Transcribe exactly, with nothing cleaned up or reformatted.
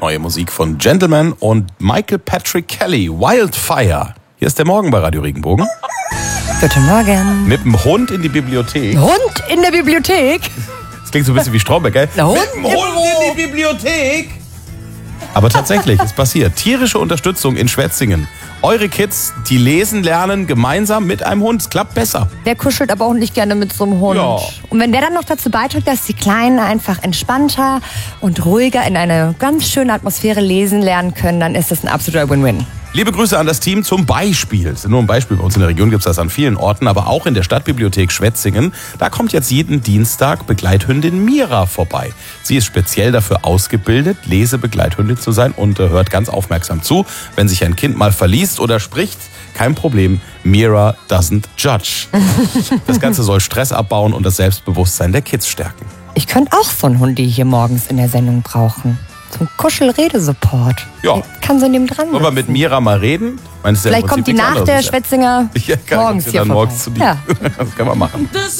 Neue Musik von Gentleman und Michael Patrick Kelly, Wildfire. Hier ist der Morgen bei Radio Regenbogen. Guten Morgen. Mit dem Hund in die Bibliothek. Hund in der Bibliothek? Das klingt so ein bisschen wie Stromberg, gell? Der Hund Mit dem Hund in die Bibliothek. Aber tatsächlich, es passiert. Tierische Unterstützung in Schwetzingen. Eure Kids, die lesen lernen gemeinsam mit einem Hund. Es klappt besser. Der kuschelt aber auch nicht gerne mit so einem Hund. Ja. Und wenn der dann noch dazu beiträgt, dass die Kleinen einfach entspannter und ruhiger in eine ganz schöne Atmosphäre lesen lernen können, dann ist das ein absoluter Win-Win. Liebe Grüße an das Team zum Beispiel. Das ist nur ein Beispiel. Bei uns in der Region gibt es das an vielen Orten, aber auch in der Stadtbibliothek Schwetzingen. Da kommt jetzt jeden Dienstag Begleithündin Mira vorbei. Sie ist speziell dafür ausgebildet, Lesebegleithündin zu sein und äh, hört ganz aufmerksam zu. Wenn sich ein Kind mal verliest oder spricht, kein Problem. Mira doesn't judge. Das Ganze soll Stress abbauen und das Selbstbewusstsein der Kids stärken. Ich könnte auch so einen Hundi hier morgens in der Sendung brauchen. So ein Kuschelredesupport. Ja. Kann so neben dran Wollen wir mit Mira mal reden? Meinst du, Vielleicht kommt die nach der Schwetzinger ja, morgens hier dann vorbei. morgens zu dir. Ja. Das kann man machen.